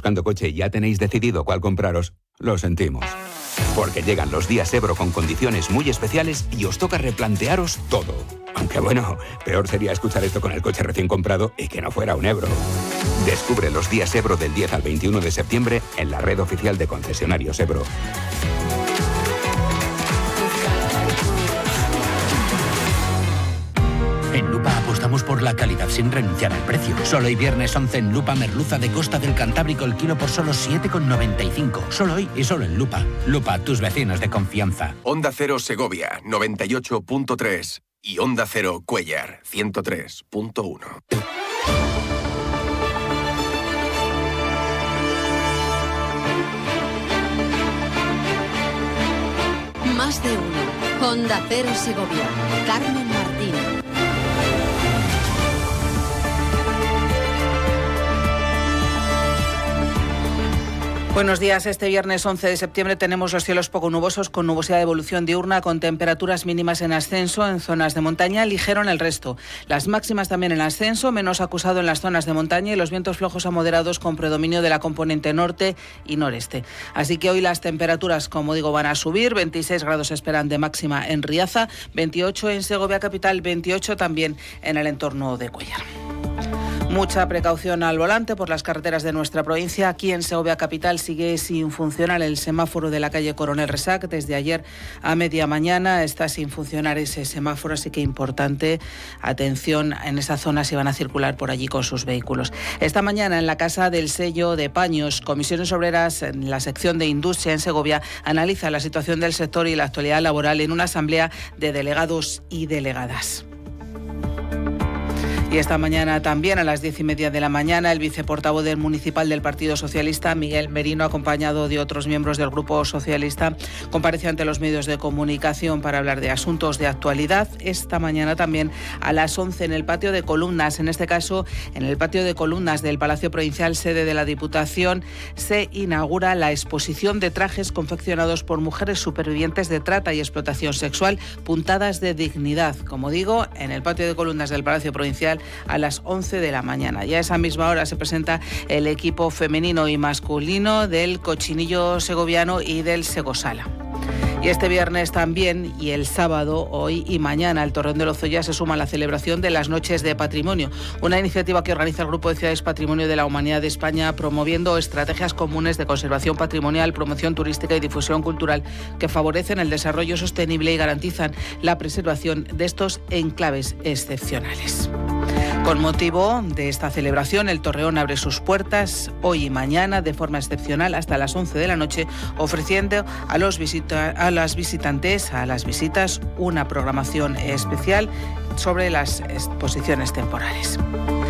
buscando coche y ya tenéis decidido cuál compraros, lo sentimos. Porque llegan los días Ebro con condiciones muy especiales y os toca replantearos todo. Aunque bueno, peor sería escuchar esto con el coche recién comprado y que no fuera un Ebro. Descubre los días Ebro del 10 al 21 de septiembre en la red oficial de concesionarios Ebro. En Lupa apostamos por la calidad sin renunciar al precio. Solo hoy viernes 11 en Lupa merluza de Costa del Cantábrico el kilo por solo 7,95. Solo hoy y solo en Lupa. Lupa, tus vecinos de confianza. Onda Cero Segovia, 98.3 y Onda Cero Cuéllar, 103.1. Más de uno. Onda Cero Segovia. Carmen Martín. Buenos días. Este viernes 11 de septiembre tenemos los cielos poco nubosos con nubosidad de evolución diurna, con temperaturas mínimas en ascenso en zonas de montaña, ligero en el resto. Las máximas también en ascenso, menos acusado en las zonas de montaña y los vientos flojos a moderados con predominio de la componente norte y noreste. Así que hoy las temperaturas, como digo, van a subir. 26 grados esperan de máxima en Riaza, 28 en Segovia capital, 28 también en el entorno de Cuéllar. Mucha precaución al volante por las carreteras de nuestra provincia. Aquí en Segovia capital sigue sin funcionar el semáforo de la calle Coronel Resac. Desde ayer a media mañana está sin funcionar ese semáforo, así que importante atención en esa zona si van a circular por allí con sus vehículos. Esta mañana en la Casa del Sello de Paños, Comisiones Obreras en la sección de Industria en Segovia analiza la situación del sector y la actualidad laboral en una asamblea de delegados y delegadas. Y esta mañana también a las 10:30 de la mañana el viceportavoz del municipal del Partido Socialista, Miguel Merino, acompañado de otros miembros del Grupo Socialista, compareció ante los medios de comunicación para hablar de asuntos de actualidad. Esta mañana también a las 11 en el patio de columnas, en este caso en el patio de columnas del Palacio Provincial, sede de la Diputación, se inaugura la exposición de trajes confeccionados por mujeres supervivientes de trata y explotación sexual, puntadas de dignidad. Como digo, en el patio de columnas del Palacio Provincial a las 11 de la mañana. Ya a esa misma hora se presenta el equipo femenino y masculino del Cochinillo Segoviano y del Segosala. Y este viernes también, y el sábado, hoy y mañana, el Torreón de Lozoya se suma a la celebración de las Noches de Patrimonio, una iniciativa que organiza el Grupo de Ciudades Patrimonio de la Humanidad de España, promoviendo estrategias comunes de conservación patrimonial, promoción turística y difusión cultural que favorecen el desarrollo sostenible y garantizan la preservación de estos enclaves excepcionales. Con motivo de esta celebración, el Torreón abre sus puertas hoy y mañana de forma excepcional hasta las 11 de la noche, ofreciendo a las visitas, una programación especial sobre las exposiciones temporales.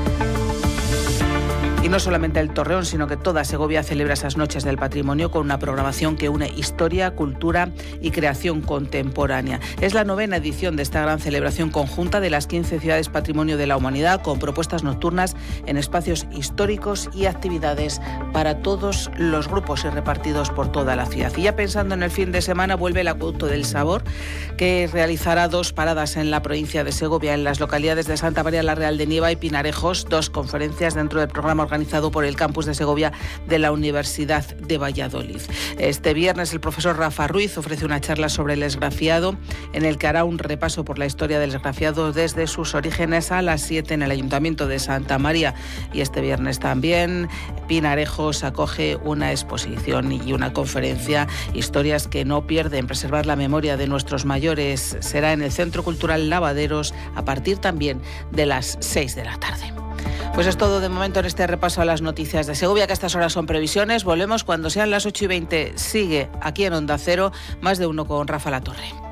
Y no solamente el Torreón, sino que toda Segovia celebra esas Noches del Patrimonio con una programación que une historia, cultura y creación contemporánea. Es la 9ª edición de esta gran celebración conjunta de las 15 ciudades Patrimonio de la Humanidad, con propuestas nocturnas en espacios históricos y actividades para todos los grupos y repartidos por toda la ciudad. Y ya pensando en el fin de semana, vuelve el Acueducto del Sabor, que realizará 2 paradas en la provincia de Segovia, en las localidades de Santa María la Real de Nieva y Pinarejos, 2 conferencias dentro del programa organizado por el campus de Segovia de la Universidad de Valladolid. Este viernes el profesor Rafa Ruiz ofrece una charla sobre el esgrafiado, en el que hará un repaso por la historia del esgrafiado desde sus orígenes, a las 7 en el Ayuntamiento de Santa María. Y este viernes también Pinarejos acoge una exposición y una conferencia, Historias que no pierden, preservar la memoria de nuestros mayores. Será en el Centro Cultural Lavaderos a partir también de las 6 de la tarde. Pues es todo de momento en este repaso a las noticias de Segovia, que a estas horas son previsiones. Volvemos cuando sean las 8:20. Sigue aquí en Onda Cero, Más de Uno con Rafa Latorre.